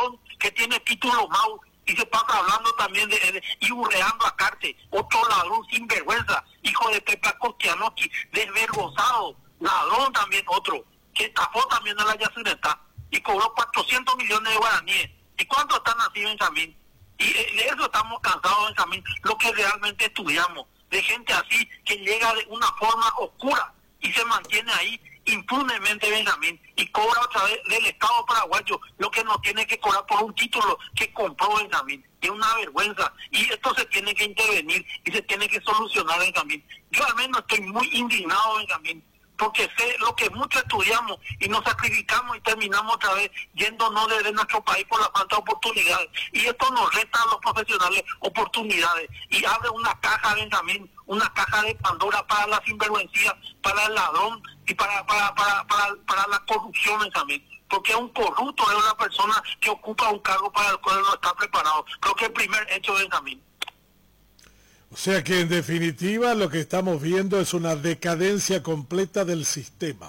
ladrón que tiene título MAU y se pasa hablando también y hurreando a Carte, otro ladrón sin vergüenza, hijo de Pepe Kostianowski, desvergonzado, ladrón también otro, que estafó también a la Yacyretá y cobró 400 millones de guaraníes. ¿Y cuántos están así, Benjamín? Y de eso estamos cansados, Benjamín, lo que realmente estudiamos, de gente así que llega de una forma oscura y se mantiene ahí impunemente, Benjamín, y cobra otra vez del Estado paraguayo lo que no tiene que cobrar por un título que compró, Benjamín. Es una vergüenza y esto se tiene que intervenir y se tiene que solucionar, Benjamín. Yo al menos estoy muy indignado, Benjamín, porque sé lo que mucho estudiamos y nos sacrificamos y terminamos otra vez yéndonos de nuestro país por la falta de oportunidades. Y esto nos resta a los profesionales oportunidades y abre una caja, Benjamín, una caja de Pandora para la sinvergüencia, para el ladrón y para la corrupción, Benjamín. Porque un corrupto es una persona que ocupa un cargo para el cual no está preparado. Creo que el primer hecho, Benjamín. O sea que en definitiva lo que estamos viendo es una decadencia completa del sistema.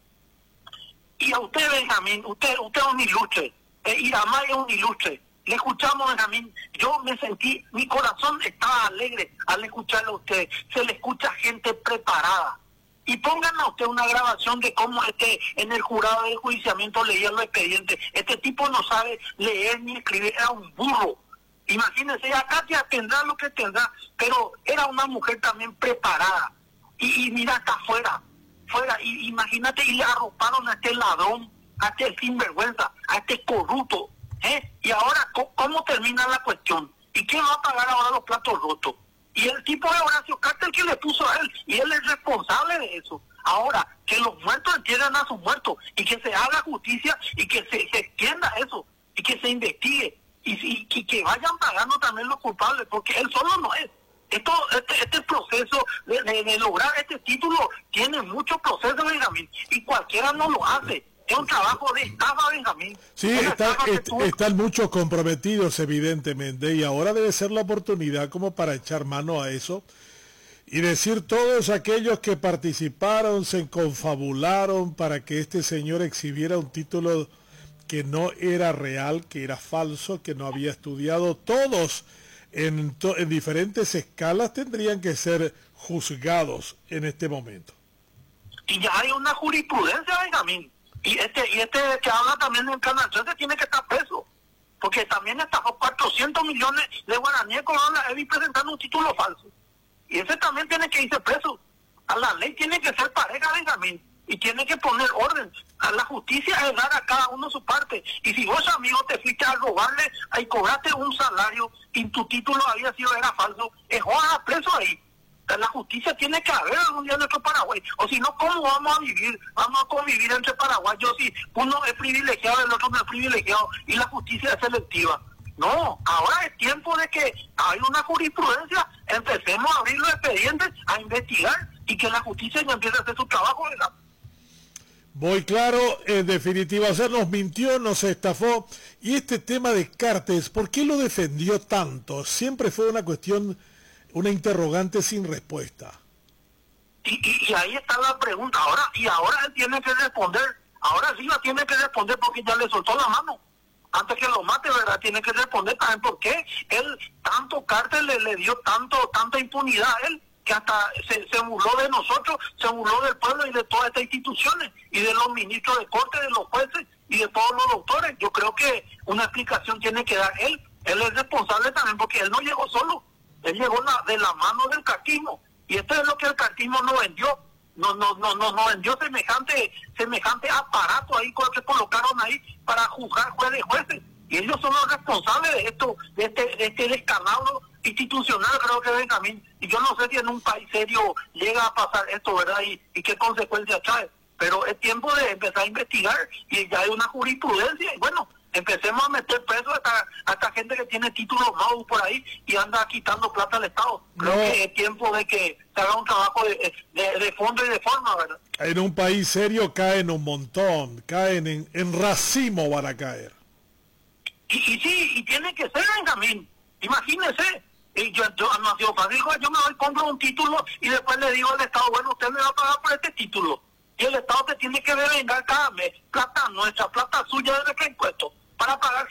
Y a usted, Benjamín, usted es un ilustre, Iramay es un ilustre. Le escuchamos, Benjamín, yo me sentí, mi corazón estaba alegre al escucharle a usted. Se le escucha gente preparada. Y pongan a usted una grabación de cómo en el jurado de enjuiciamiento leía los expedientes. Este tipo no sabe leer ni escribir, era un burro. Imagínense, acá ya tendrá lo que tendrá, pero era una mujer también preparada. Y mira, está fuera, y imagínate, y le arroparon a este ladrón, a este sinvergüenza, a este corrupto. Y ahora, ¿cómo termina la cuestión? ¿Y quién va a pagar ahora los platos rotos? Y el tipo de Horacio Carter que le puso a él, y él es responsable de eso. Ahora, que los muertos entierren a sus muertos, y que se haga justicia, y que se extienda eso, y que se investigue. Y que vayan pagando también los culpables, porque él solo no es. Este proceso de lograr este título tiene mucho proceso, Benjamín, y cualquiera no lo hace. Es un trabajo de estafa, Benjamín. Sí, están muchos comprometidos, evidentemente, y ahora debe ser la oportunidad como para echar mano a eso y decir todos aquellos que participaron, se confabularon para que este señor exhibiera un título que no era real, que era falso, que no había estudiado, todos en diferentes escalas tendrían que ser juzgados en este momento. Y ya hay una jurisprudencia, Benjamín. Y este que habla también en Canal 13 tiene que estar preso, porque también estafó 400 millones de guaraníes con la EBI presentando un título falso. Y ese también tiene que irse preso. A la ley tiene que ser pareja, Benjamín, y tiene que poner orden. A la justicia es dar a cada uno su parte. Y si vos, amigo, te fuiste a robarle y cobraste un salario y tu título era falso, es jodas preso ahí. La justicia tiene que haber algún día en nuestro Paraguay. O si no, ¿cómo vamos a vivir? Vamos a convivir entre paraguayos si uno es privilegiado y el otro no es privilegiado y la justicia es selectiva. No, ahora es tiempo de que hay una jurisprudencia, empecemos a abrir los expedientes, a investigar y que la justicia ya empiece a hacer su trabajo, ¿verdad? Voy claro, en definitiva, o sea, nos mintió, nos estafó. Y este tema de Cartes, ¿por qué lo defendió tanto? Siempre fue una cuestión, una interrogante sin respuesta. Y ahí está la pregunta. Ahora él tiene que responder. Ahora sí la tiene que responder porque ya le soltó la mano. Antes que lo mate, ¿verdad? Tiene que responder también por qué él, tanto Cartes le dio tanta impunidad a él, que hasta se burló de nosotros, se burló del pueblo y de todas estas instituciones, y de los ministros de corte, de los jueces y de todos los doctores. Yo creo que una explicación tiene que dar él. Él es responsable también porque él no llegó solo, él llegó de la mano del cartismo, y esto es lo que el cartismo no vendió. No vendió semejante aparato ahí que colocaron ahí para juzgar jueces, y ellos son los responsables de esto, de este descalabro institucional, creo que Benjamín. Y yo no sé si en un país serio llega a pasar esto, ¿verdad? Y qué consecuencias trae, pero es tiempo de empezar a investigar, y ya hay una jurisprudencia, y bueno, empecemos a meter preso a esta gente que tiene títulos nuevos por ahí y anda quitando plata al Estado. Creo que es tiempo de que se haga un trabajo de fondo y de forma, ¿verdad? En un país serio caen un montón, caen en racimo van a caer. Y sí, y tiene que ser, Benjamín. Imagínese, y yo no ha sido fácil, yo me voy, compro un título y después le digo al Estado, bueno, usted me va a pagar por este título. Y el Estado te tiene que devengar cada mes plata nuestra, plata suya de nuestro impuesto, para pagar